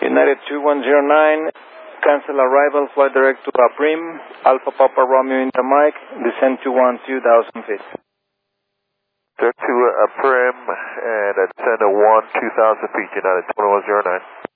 United 2109, cancel arrival, fly direct to Aprim, Alpha Papa Romeo in the mic, descend to 2,000 feet. Direct to Aprim, and descend to 2,000 feet, United 2109.